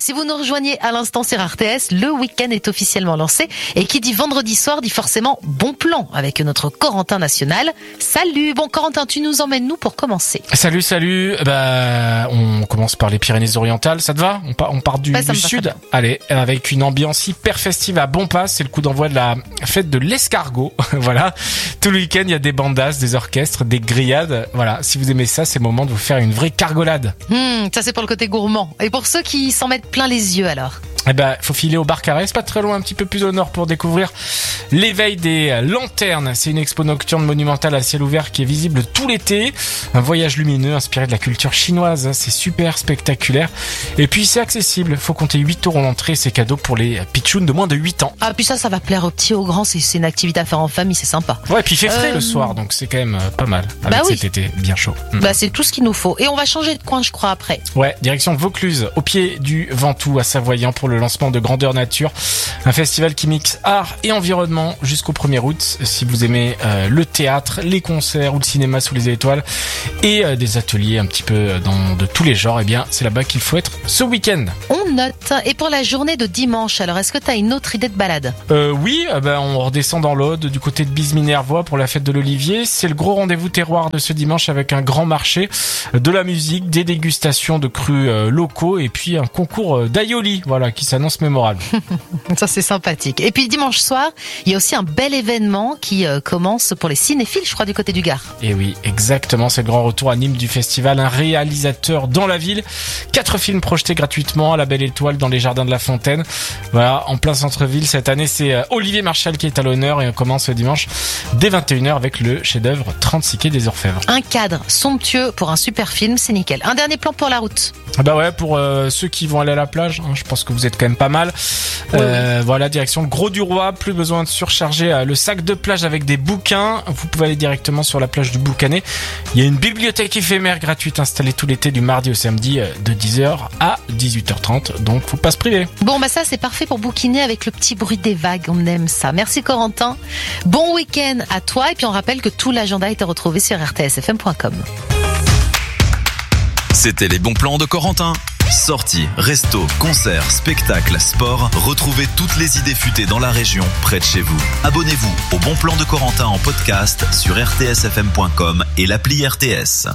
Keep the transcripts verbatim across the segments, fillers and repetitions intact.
Si vous nous rejoignez à l'instant sur R T S, le week-end est officiellement lancé. Et qui dit vendredi soir dit forcément bon plan avec notre Corentin national. Salut, bon Corentin, tu nous emmènes nous pour commencer. Salut, salut. Bah, on commence par les Pyrénées-Orientales. Ça te va ? On part, on part du, ouais, du sud. Allez, avec une ambiance hyper festive à Bompas. C'est le coup d'envoi de la fête de l'escargot. Voilà. Tout le week-end, il y a des bandas, des orchestres, des grillades. Voilà. Si vous aimez ça, c'est le moment de vous faire une vraie cargolade. Mmh, ça c'est pour le côté gourmand. Et pour ceux qui s'en mettent plein les yeux alors ? Eh ben, faut filer au bar Carré, c'est pas très loin, un petit peu plus au nord pour découvrir l'éveil des lanternes. C'est une expo nocturne monumentale à ciel ouvert qui est visible tout l'été. Un voyage lumineux inspiré de la culture chinoise. C'est super spectaculaire. Et puis, c'est accessible. Faut compter huit euros l'entrée. C'est cadeau pour les pitchouns de moins de huit ans. Ah, puis ça, ça va plaire aux petits, aux grands. C'est, c'est une activité à faire en famille, c'est sympa. Ouais, et puis il fait frais euh... le soir, donc c'est quand même euh, pas mal. Avec bah oui. cet été bien chaud. Mmh. Bah, c'est tout ce qu'il nous faut. Et on va changer de coin, je crois, après. Ouais, direction Vaucluse, au pied du Ventoux à Savoyant pour le lancement de Grandeur Nature, un festival qui mixe art et environnement jusqu'au premier août. Si vous aimez euh, le théâtre, les concerts ou le cinéma sous les étoiles et euh, des ateliers un petit peu dans de tous les genres, eh bien c'est là-bas qu'il faut être ce week-end. On note. Et pour la journée de dimanche, alors est-ce que tu as une autre idée de balade ? euh, Oui, euh, ben, on redescend dans l'Aude du côté de Bise-Minervois pour la fête de l'Olivier. C'est le gros rendez-vous terroir de ce dimanche avec un grand marché, de la musique, des dégustations de crus euh, locaux et puis un concours euh, d'aïoli, voilà, qui s'annonce mémorable. Ça c'est sympathique. Et puis dimanche soir, il y a aussi un bel événement qui euh, commence pour les cinéphiles, je crois, du côté du Gard. Et oui, exactement, c'est le grand retour à Nîmes du festival. Un réalisateur dans la ville. Quatre films projetés gratuitement à la Belle Étoile dans les jardins de la Fontaine. Voilà, en plein centre-ville. Cette année, c'est euh, Olivier Marchal qui est à l'honneur et on commence dimanche dès vingt et une heures avec le chef-d'œuvre trente-six quai des Orfèvres. Un cadre somptueux pour un super film, c'est nickel. Un dernier plan pour la route. Ah bah ouais, pour euh, ceux qui vont aller à la plage, hein, je pense que vous êtes quand même pas mal. Oui, euh, oui. Voilà, direction Gros du Roi, plus besoin de surcharger euh, le sac de plage avec des bouquins. Vous pouvez aller directement sur la plage du Boucanet. Il y a une bibliothèque éphémère gratuite installée tout l'été du mardi au samedi euh, de dix heures à dix-huit heures trente. Donc faut pas se priver. Bon bah ça c'est parfait pour bouquiner avec le petit bruit des vagues, on aime ça. Merci Corentin. Bon week-end à toi et puis on rappelle que tout l'agenda est à retrouver sur r t s f m point com. C'était les bons plans de Corentin. Sorties, restos, concerts, spectacles, sport, retrouvez toutes les idées futées dans la région, près de chez vous. Abonnez-vous au Bon Plan de Corentin en podcast sur r t s f m point com et l'appli R T S.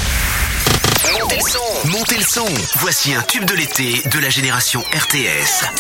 Montez le son, montez le son. Voici un tube de l'été de la génération R T S.